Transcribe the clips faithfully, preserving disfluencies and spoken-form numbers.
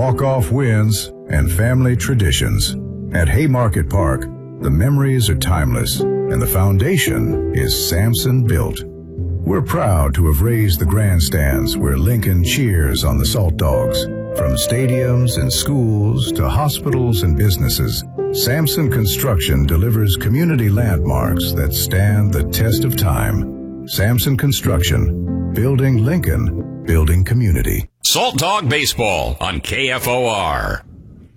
walk-off wins, and family traditions. At Haymarket Park, the memories are timeless, and the foundation is Samson built. We're proud to have raised the grandstands where Lincoln cheers on the Salt Dogs. From stadiums and schools to hospitals and businesses, Samson Construction delivers community landmarks that stand the test of time. Samson Construction, building Lincoln, building community. Salt Dog Baseball on K F O R.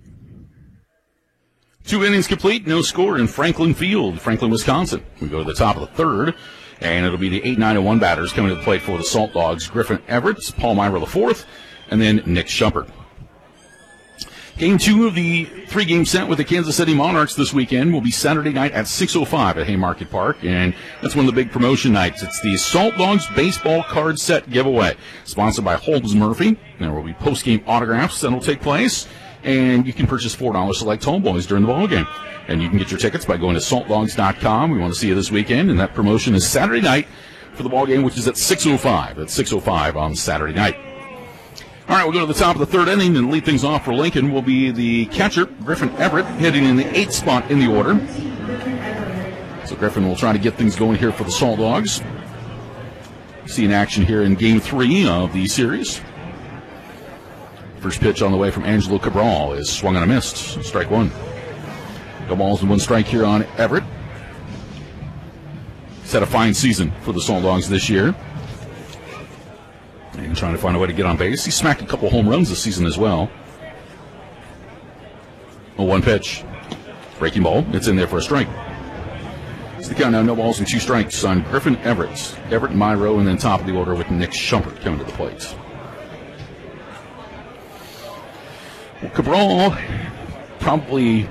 Two innings complete, no score in Franklin Field, Franklin, Wisconsin. We go to the top of the third, and it'll be the eight nine one batters coming to the plate for the Salt Dogs. Griffin Everett, Paul Myra the fourth, and then Nick Shumpert. Game two of the three-game set with the Kansas City Monarchs this weekend will be Saturday night at six oh five at Haymarket Park, and that's one of the big promotion nights. It's the Salt Dogs Baseball Card Set Giveaway, sponsored by Holmes Murphy. There will be post-game autographs that will take place, and you can purchase four dollars select homeboys during the ballgame. And you can get your tickets by going to salt dogs dot com. We want to see you this weekend, and that promotion is Saturday night for the ballgame, which is at six oh five. At six oh five on Saturday night. All right, we'll go to the top of the third inning and lead things off for Lincoln will be the catcher, Griffin Everett, hitting in the eighth spot in the order. So Griffin will try to get things going here for the Salt Dogs. See an action here in game three of the series. First pitch on the way from Angelo Cabral is swung and a missed. Strike one. No balls and one strike here on Everett. He's had a fine season for the Salt Dogs this year. And trying to find a way to get on base. He smacked a couple home runs this season as well. A one pitch. Breaking ball. It's in there for a strike. It's the count now. No balls and two strikes on Griffin Everett. Everett, Myro, and then top of the order with Nick Shumpert coming to the plate. Well, Cabral probably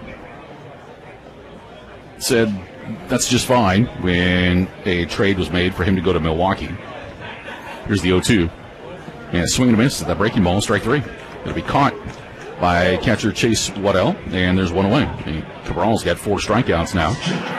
said that's just fine when a trade was made for him to go to Milwaukee. Here's the oh two. And swing and a miss at that breaking ball, strike three. It'll be caught by catcher Chase Waddell, and there's one away. And Cabral's got four strikeouts now.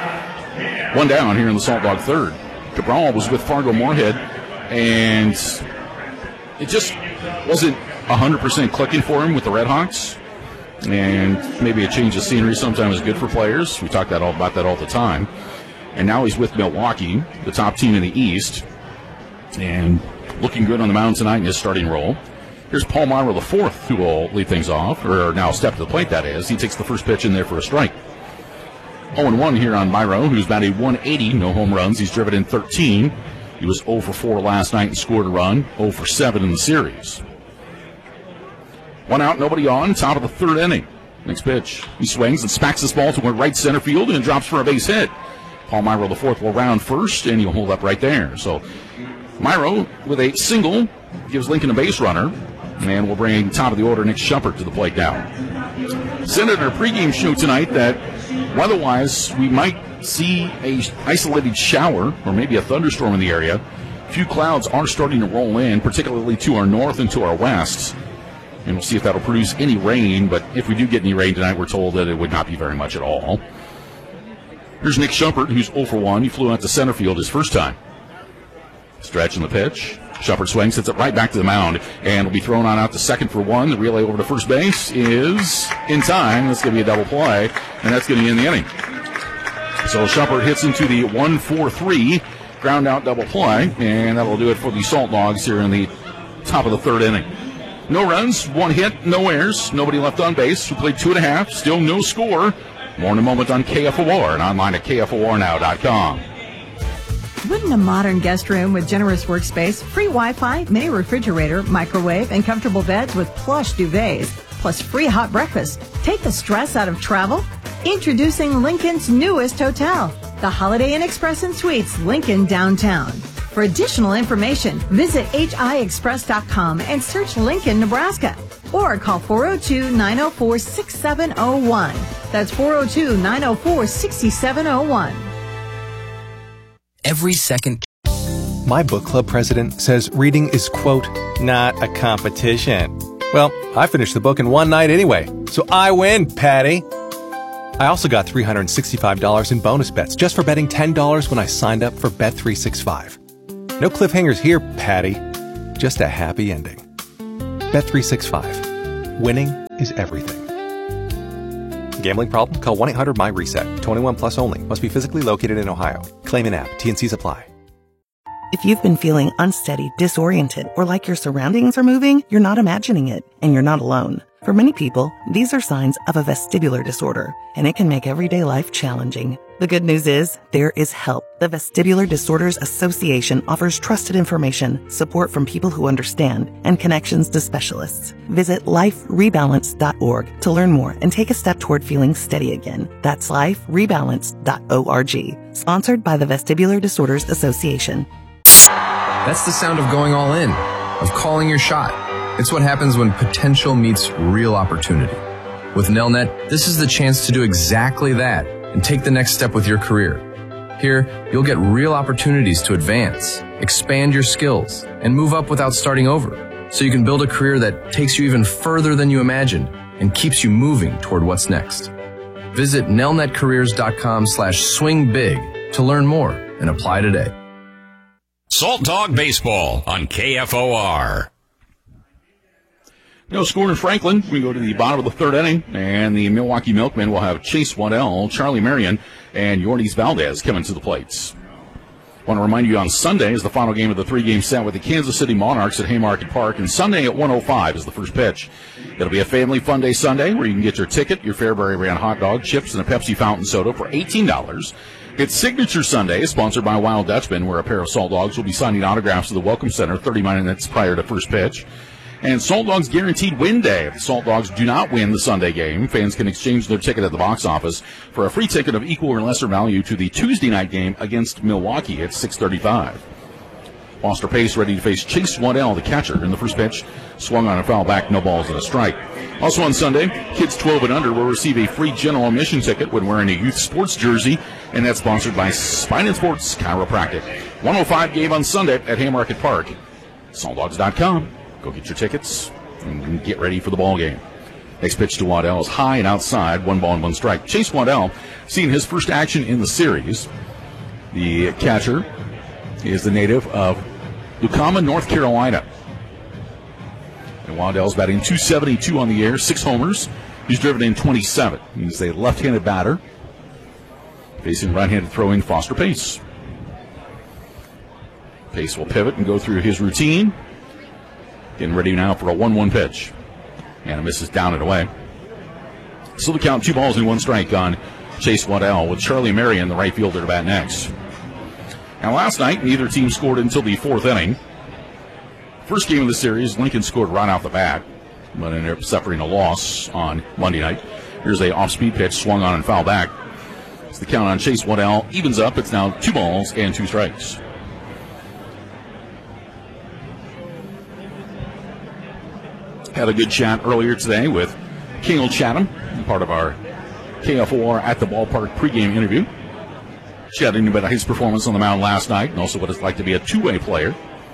One down here in the Salt Dog third. Cabral was with Fargo Moorhead, and it just wasn't one hundred percent clicking for him with the Redhawks. And maybe a change of scenery sometimes is good for players. We talk that all, about that all the time. And now he's with Milwaukee, the top team in the East, and looking good on the mound tonight in his starting role. Here's Paul Myra the fourth, who will lead things off, or now step to the plate, that is. He takes the first pitch in there for a strike. oh and one here on Myro, who's batted one eighty, no home runs. He's driven in thirteen. He was oh for four last night and scored a run, oh for seven in the series. One out, nobody on, top of the third inning. Next pitch. He swings and smacks this ball to right center field and drops for a base hit. Paul Myro the fourth will round first, and he'll hold up right there. So Myro, with a single, gives Lincoln a base runner, and we'll bring top of the order Nick Shumpert to the plate now. Senator pregame show tonight that weather-wise we might see a isolated shower or maybe a thunderstorm in the area. A few clouds are starting to roll in, particularly to our north and to our west. And we'll see if that'll produce any rain, but if we do get any rain tonight, we're told that it would not be very much at all. Here's Nick Shumpert, who's oh for one. He flew out to center field his first time. Stretch in the pitch. Shumpert swings, hits it right back to the mound, and will be thrown on out to second for one. The relay over to first base is in time. That's going to be a double play, and that's going to be in the inning. So Shumpert hits into the one four three ground out double play, and that'll do it for the Salt Dogs here in the top of the third inning. No runs, one hit, no errors, nobody left on base. We played two and a half, still no score. More in a moment on K F O R and online at K F O R now dot com. Wouldn't a modern guest room with generous workspace, free Wi-Fi, mini refrigerator, microwave, and comfortable beds with plush duvets, plus free hot breakfast, take the stress out of travel? Introducing Lincoln's newest hotel, the Holiday Inn Express and Suites, Lincoln Downtown. For additional information, visit H I express dot com and search Lincoln, Nebraska. Or call four oh two, nine oh four, six seven oh one. That's four oh two, nine oh four, six seven oh one. Every second. My book club president says reading is, quote, not a competition. Well, I finished the book in one night anyway, so I win, Patty. I also got three hundred sixty-five dollars in bonus bets just for betting ten dollars when I signed up for Bet three sixty-five. No cliffhangers here, Patty. Just a happy ending. Bet three sixty-five. Winning is everything. Gambling problem? Call one eight hundred M Y reset. twenty-one plus only. Must be physically located in Ohio. Claim in app. T and Cs apply. If you've been feeling unsteady, disoriented, or like your surroundings are moving, you're not imagining it, and you're not alone. For many people, these are signs of a vestibular disorder, and it can make everyday life challenging. The good news is, there is help. The Vestibular Disorders Association offers trusted information, support from people who understand, and connections to specialists. Visit life rebalance dot org to learn more and take a step toward feeling steady again. That's life rebalance dot org. Sponsored by the Vestibular Disorders Association. That's the sound of going all in, of calling your shot. It's what happens when potential meets real opportunity. With Nelnet, this is the chance to do exactly that and take the next step with your career. Here, you'll get real opportunities to advance, expand your skills, and move up without starting over, so you can build a career that takes you even further than you imagined and keeps you moving toward what's next. Visit nelnetcareers.com slash swing big to learn more and apply today. Salt Dog Baseball on K F O R. No score in Franklin. We go to the bottom of the third inning, and the Milwaukee Milkmen will have Chase Waddell, Charlie Marion, and Yornis Valdez coming to the plates. I want to remind you on Sunday is the final game of the three-game set with the Kansas City Monarchs at Haymarket Park, and Sunday at one oh five is the first pitch. It'll be a family fun day Sunday where you can get your ticket, your Fairbury brand hot dog, chips, and a Pepsi fountain soda for eighteen dollars. It's Signature Sunday, sponsored by Wild Dutchman, where a pair of Salt Dogs will be signing autographs to the Welcome Center thirty minutes prior to first pitch. And Salt Dogs Guaranteed Win Day. If the Salt Dogs do not win the Sunday game, fans can exchange their ticket at the box office for a free ticket of equal or lesser value to the Tuesday night game against Milwaukee at six thirty-five. Foster Pace ready to face Chase Waddell, the catcher, in the first pitch. Swung on a foul back, no balls and a strike. Also on Sunday, kids twelve and under will receive a free general admission ticket when wearing a youth sports jersey, and that's sponsored by Spine and Sports Chiropractic. one oh five game on Sunday at Haymarket Park. Salt Dogs dot com. Go get your tickets and get ready for the ball game. Next pitch to Waddell is high and outside, one ball and one strike. Chase Waddell seeing his first action in the series. The catcher is the native of Lucama, North Carolina. And Waddell's batting two seventy-two on the year, six homers. He's driven in twenty-seven. He's a left-handed batter, facing right-handed throwing Foster Pace. Pace will pivot and go through his routine. Getting ready now for a one one pitch. And a misses down and away. So the count, two balls and one strike on Chase Waddell, with Charlie Marion, the right fielder, to bat next. Now last night, neither team scored until the fourth inning. First game of the series, Lincoln scored right off the bat, but ended up suffering a loss on Monday night. Here's a off-speed pitch, swung on and foul back. So the count on Chase Waddell evens up. It's now two balls and two strikes. Had a good chat earlier today with Kale Chatham, part of our K F O R at the Ballpark pregame interview. Chatting about his performance on the mound last night and also what it's like to be a two-way player.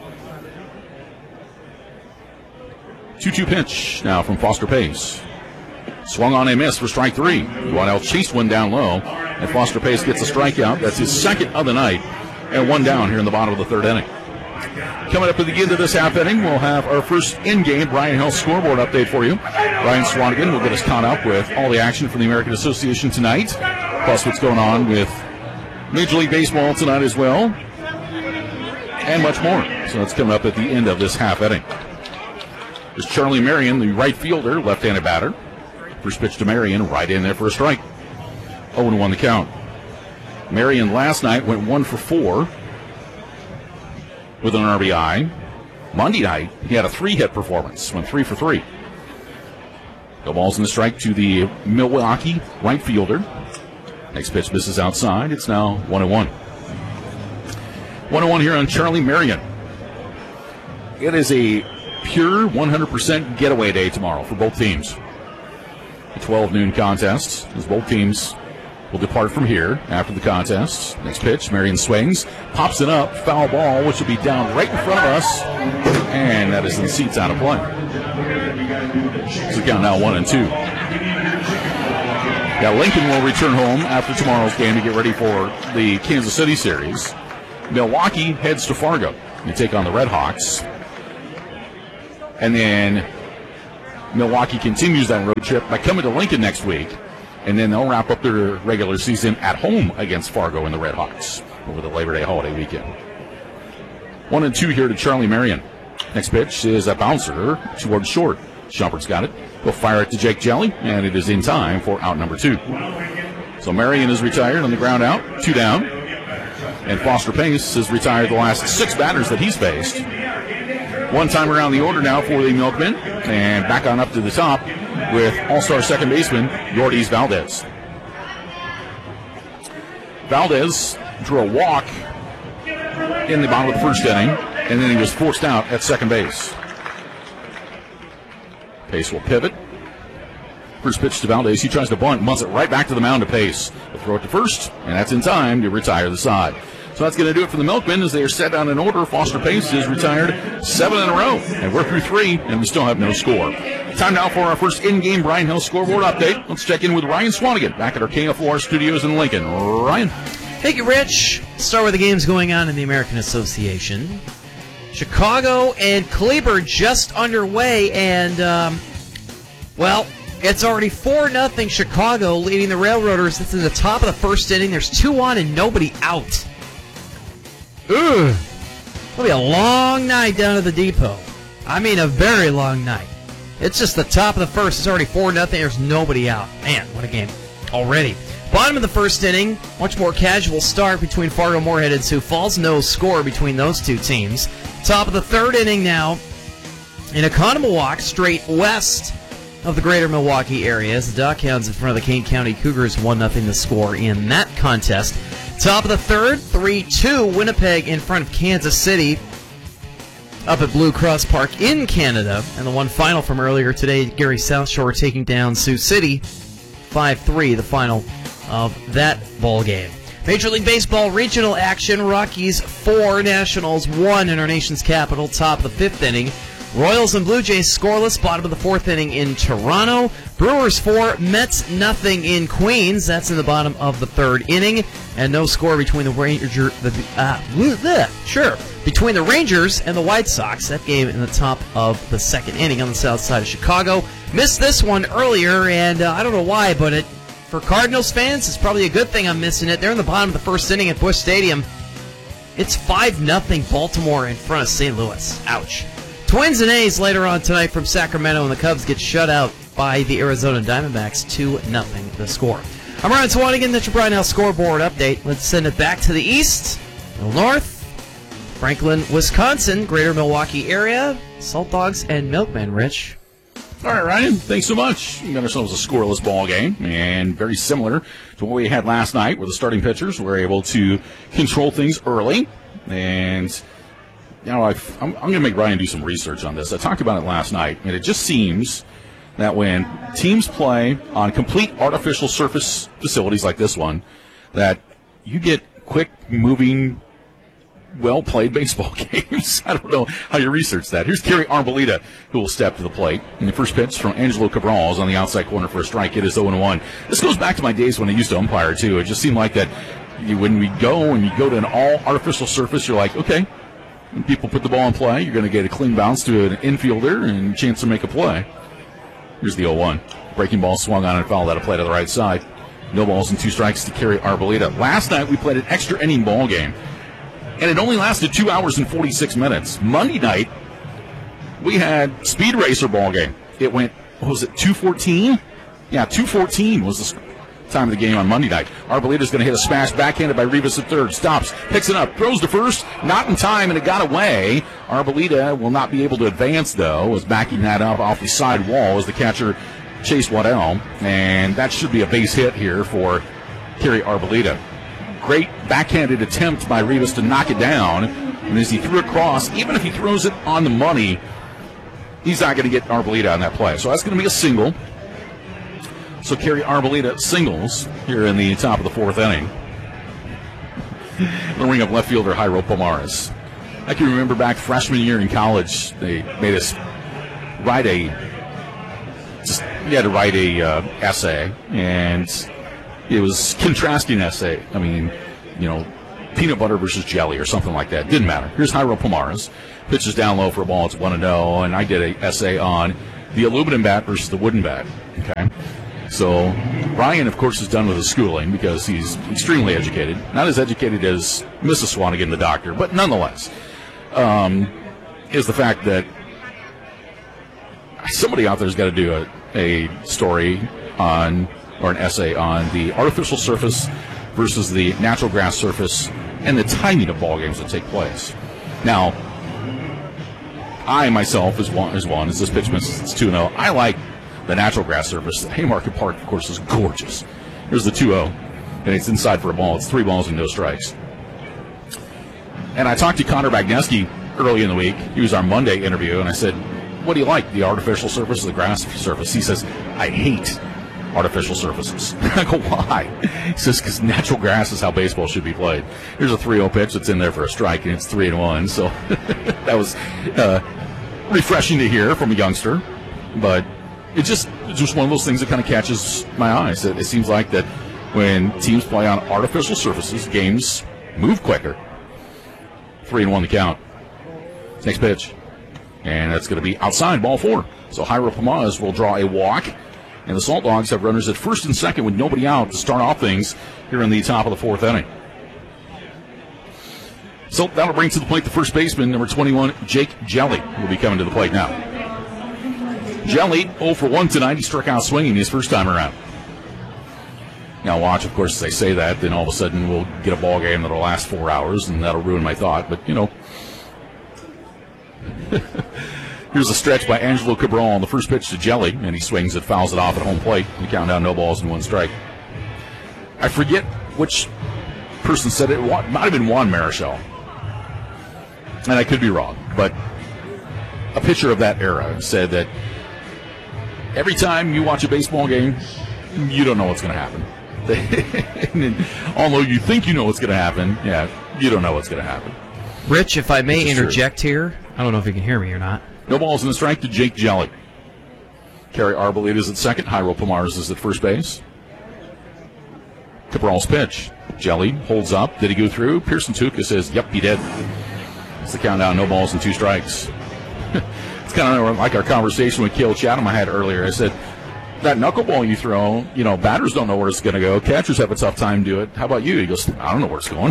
two two pitch now from Foster Pace. Swung on a miss for strike three. Waddell chased one down low, and Foster Pace gets a strikeout. That's his second of the night, and one down here in the bottom of the third inning. Coming up at the end of this half inning, we'll have our first in-game Brian Hill scoreboard update for you. Ryan Swanigan will get us caught up with all the action from the American Association tonight, plus what's going on with Major League Baseball tonight as well, and much more. So that's coming up at the end of this half inning. There's Charlie Marion, the right fielder, left-handed batter. First pitch to Marion, right in there for a strike. oh and one the count. Marion last night went one for four. With an R B I. Monday night, he had a three-hit performance, went three for three. No balls in the strike to the Milwaukee right fielder. Next pitch misses outside. It's now one and one. one and one here on Charlie Marion. It is a pure one hundred percent getaway day tomorrow for both teams. The twelve noon contest, as both teams will depart from here after the contest. Next pitch, Marion swings, pops it up, foul ball, which will be down right in front of us, and that is in the seats out of play. So count now one and two. Now Lincoln will return home after tomorrow's game to get ready for the Kansas City series. Milwaukee heads to Fargo to take on the Red Hawks. And then Milwaukee continues that road trip by coming to Lincoln next week, and then they'll wrap up their regular season at home against Fargo and the Red Hawks over the Labor Day holiday weekend. One and two here to Charlie Marion. Next pitch is a bouncer towards short. Shumpert's got it. He'll fire it to Jake Jelly, and it is in time for out number two. So Marion is retired on the ground out, two down. And Foster Pace has retired the last six batters that he's faced. One time around the order now for the Milkmen, and back on up to the top with all-star second baseman Yordis Valdez. Valdez drew a walk in the bottom of the first inning, and then he was forced out at second base. Pace will pivot. First pitch to Valdez. He tries to bunt, bunts it right back to the mound to Pace. He'll throw it to first, and that's in time to retire the side. So that's going to do it for the Milkmen as they are set down in order. Foster Pace is retired seven in a row, and we're through three, and we still have no score. Time now for our first in-game Bryan Hill scoreboard update. Let's check in with Ryan Swanigan back at our K F O R studios in Lincoln. Ryan? Thank you, Rich. Start with the games going on in the American Association. Chicago and Kleber just underway, and, um, well, it's already four nothing Chicago leading the Railroaders. It's in the top of the first inning. There's two on and nobody out. Ugh. It'll be a long night down at the depot. I mean, a very long night. It's just the top of the first. It's already four nothing. There's nobody out. Man, what a game already. Bottom of the first inning, much more casual start between Fargo Moorhead and Sioux Falls. No score between those two teams. Top of the third inning now in Oconomowoc, straight west of the greater Milwaukee area, as the Dockhounds in front of the Kane County Cougars one nothing the score in that contest. Top of the third, three two, Winnipeg in front of Kansas City up at Blue Cross Park in Canada. And the one final from earlier today, Gary South Shore taking down Sioux City, five three, the final of that ball game. Major League Baseball regional action, Rockies four, Nationals one in our nation's capital, top of the fifth inning. Royals and Blue Jays scoreless, bottom of the fourth inning in Toronto. Brewers four, Mets nothing in Queens. That's in the bottom of the third inning. And no score between the Ranger, the uh, bleh, sure, between the Rangers and the White Sox. That game in the top of the second inning on the south side of Chicago. Missed this one earlier, and uh, I don't know why, but it for Cardinals fans, it's probably a good thing I'm missing it. They're in the bottom of the first inning at Busch Stadium. It's five nothing Baltimore in front of Saint Louis. Ouch. Twins and A's later on tonight from Sacramento, and the Cubs get shut out by the Arizona Diamondbacks, two nothing the score. I'm Ryan Swanigan, that's your Bryan Hill scoreboard update. Let's send it back to the east, north, Franklin, Wisconsin, greater Milwaukee area, Salt Dogs and Milkmen, Rich. All right, Ryan, thanks so much. We got ourselves a scoreless ball game, and very similar to what we had last night, where the starting pitchers were able to control things early. And you know, I've, I'm, I'm going to make Ryan do some research on this. I talked about it last night, and it just seems that when teams play on complete artificial surface facilities like this one, that you get quick-moving, well-played baseball games. I don't know how you research that. Here's Kerry Arboleda, who will step to the plate. And the first pitch from Angelo Cabrals on the outside corner for a strike. It is oh one. This goes back to my days when I used to umpire, too. It just seemed like that you, when we go and you go to an all-artificial surface, you're like, okay, when people put the ball in play, you're going to get a clean bounce to an infielder and a chance to make a play. Here's the oh one. Breaking ball swung on and fouled out of play to the right side. No balls and two strikes to Kerry Arboleda. Last night we played an extra inning ball game, and it only lasted two hours and forty-six minutes. Monday night, we had Speed Racer ball game. It went, what was it, two fourteen? Yeah, two fourteen was the time of the game on Monday night. Arboleda's going to hit a smash, backhanded by Rivas at third. Stops, picks it up, throws to first, not in time, and it got away. Arboleda will not be able to advance, though, was backing that up off the side wall as the catcher Chase Waddell, and that should be a base hit here for Kerry Arboleda. Great backhanded attempt by Rivas to knock it down, and as he threw across, even if he throws it on the money, he's not going to get Arboleda on that play. So that's going to be a single. So Kerry Arboleda singles here in the top of the fourth inning. The ring of left fielder Jairo Pomares. I can remember back freshman year in college, they made us write a, just, you had to write a uh, essay, and it was contrasting essay. I mean, you know, peanut butter versus jelly or something like that. Didn't matter. Here's Jairo Pomares. Pitches down low for a ball. It's one and oh, and I did an essay on the aluminum bat versus the wooden bat. Okay, so Ryan, of course, is done with his schooling because he's extremely educated. Not as educated as Missus Swanigan, the doctor, but nonetheless, um, is the fact that somebody out there's got to do a, a story on, or an essay on the artificial surface versus the natural grass surface and the timing of ball games that take place. Now, I myself, as one, as one, as this pitch misses, it's two oh, I like the natural grass surface. Haymarket Park, of course, is gorgeous. Here's the two oh, and it's inside for a ball. It's three balls and no strikes. And I talked to Connor Bagneski early in the week. He was our Monday interview, and I said, what do you like, the artificial surface or the grass surface? He says, I hate artificial surfaces. I go, why? He says, because natural grass is how baseball should be played. Here's a three oh pitch that's in there for a strike, and it's three and one. So that was uh, refreshing to hear from a youngster. But it just, it's just one of those things that kind of catches my eyes. It, it seems like that when teams play on artificial surfaces, games move quicker. Three and one to count. Next pitch. And that's going to be outside, ball four. So Jairo Pomares will draw a walk. And the Salt Dogs have runners at first and second with nobody out to start off things here in the top of the fourth inning. So that'll bring to the plate the first baseman, number twenty-one, Jake Jelly, will be coming to the plate now. Jelly, oh for one tonight. He struck out swinging his first time around. Now watch, of course, as I say that, then all of a sudden we'll get a ball game that'll last four hours, and that'll ruin my thought. But, you know, here's a stretch by Angelo Cabral on the first pitch to Jelly, and he swings it, fouls it off at home plate. You count down no balls and one strike. I forget which person said it. It might have been Juan Marichal, and I could be wrong, but a pitcher of that era said that every time you watch a baseball game, you don't know what's going to happen. And although you think you know what's going to happen, yeah, you don't know what's going to happen. Rich, if I may interject here, I don't know if you can hear me or not. No balls in the strike to Jake Jelly. Kerry Arboleda is at second. Jairo Pomares is at first base. Cabral's pitch. Jelly holds up. Did he go through? Pearson Tuca says, yep, he did. It's the countdown. No balls and two strikes. It's kind of like our conversation with Cale Chatham I had earlier. I said, that knuckleball you throw, you know, batters don't know where it's going to go. Catchers have a tough time doing it. How about you? He goes, I don't know where it's going.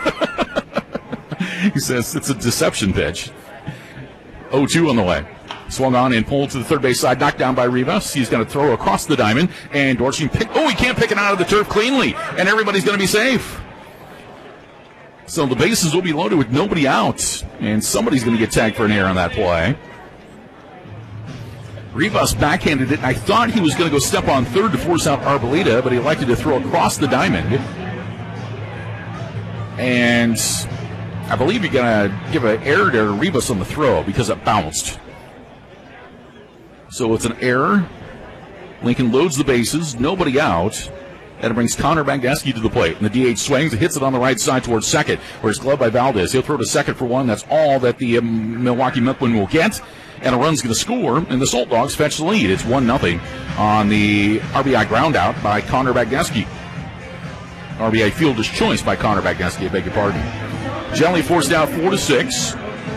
He says, it's a deception pitch. oh two on the way. Swung on and pulled to the third base side, knocked down by Rivas. He's going to throw across the diamond, and Dortching pick. Oh, he can't pick it out of the turf cleanly, and everybody's going to be safe. So the bases will be loaded with nobody out, and somebody's going to get tagged for an error on that play. Rivas backhanded it. I thought he was going to go step on third to force out Arboleda, but he elected to throw across the diamond. And I believe you're going to give an error to Rivas on the throw because it bounced. So it's an error. Lincoln loads the bases, nobody out, and it brings Connor Bagneski to the plate. And the D H swings and hits it on the right side towards second, where it's gloved by Valdez. He'll throw to second for one. That's all that the um, Milwaukee Memplemen will get. And a run's going to score, and the Salt Dogs fetch the lead. It's one nothing on the R B I ground out by Connor Bagneski. R B I fielder's choice by Connor Bagneski, I beg your pardon. Jelly forced out four to six.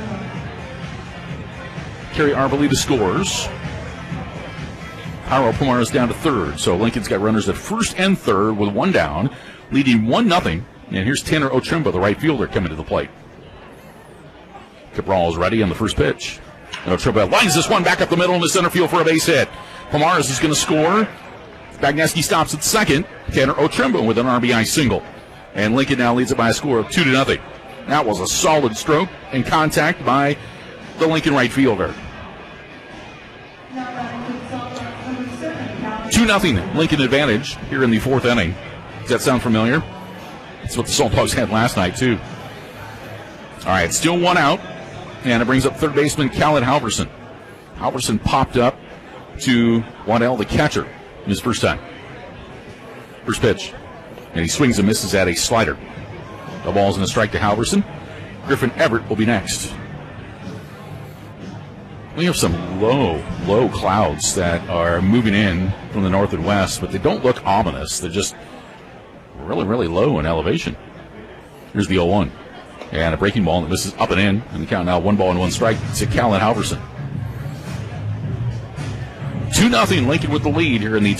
Kerry Arboleda scores. Jairo Pomares down to third. So Lincoln's got runners at first and third with one down, leading one nothing. And here's Tanner Ochrimba, the right fielder, coming to the plate. Cabral is ready on the first pitch. And Ochrimba lines this one back up the middle in the center field for a base hit. Pomares is going to score. Bagneski stops at second. Tanner Ochrimba with an R B I single. And Lincoln now leads it by a score of two to nothing. That was a solid stroke and contact by the Lincoln right fielder. two nothing Lincoln advantage here in the fourth inning. Does that sound familiar? That's what the Salt Dogs had last night, too. All right, still one out, and it brings up third baseman Khaled Halverson. Halverson popped up to Waddell, the catcher, his first time. First pitch, and he swings and misses at a slider. The ball's in a strike to Halverson. Griffin Everett will be next. We have some low, low clouds that are moving in from the north and west, but they don't look ominous. They're just really, really low in elevation. Here's the oh one. And a breaking ball that misses up and in. And the count now one ball and one strike to Khaled Halverson. two nothing Lincoln with the lead here in the